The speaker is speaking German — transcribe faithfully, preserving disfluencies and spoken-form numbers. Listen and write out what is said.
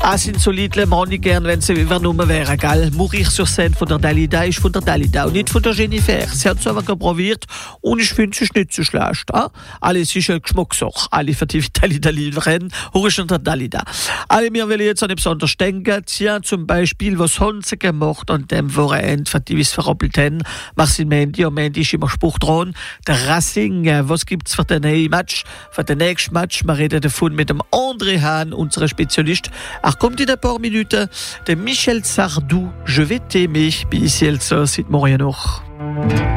Ah, sind so Liedle mag ich gern, wenn sie übernommen wären, gell? Mourir sur scène von der Dalida ist von der Dalida und nicht von der Jennifer. Sie hat es aber probiert und ich finde, es ist nicht so schlecht. Ah? Alles ist eine Geschmackssache. Alle für die Dalida-Liederen, horisch und der Dalida. Alle, mir will jetzt an etwas anderes denken. Tja, zum Beispiel, was haben sie gemacht an dem Wochenende, für die, wie es verrappelt haben. Marcin Mendy, und Mendy ist immer Spruch dran. Der Racing, was gibt's für den neuen Match? Für den nächsten Match, wir reden davon mit dem André Hahn, unserem Spezialist. Ach, kommt in ein paar Minuten der Michel Sardou, Je vais t'aimer, bis jetzt, sieht morgen noch.